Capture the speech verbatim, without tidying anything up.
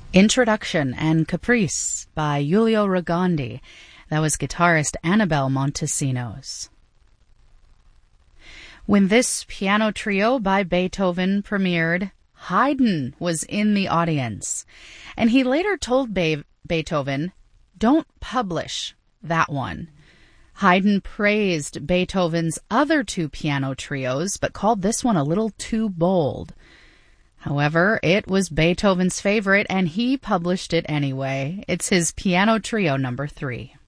Introduction and Caprice by Giulio Rogondi. That was guitarist Annabelle Montesinos. When this piano trio by Beethoven premiered, Haydn was in the audience, and he later told Be- Beethoven, "Don't publish that one." Haydn praised Beethoven's other two piano trios, but called this one a little too bold. However, it was Beethoven's favorite, and he published it anyway. It's his Piano Trio number three.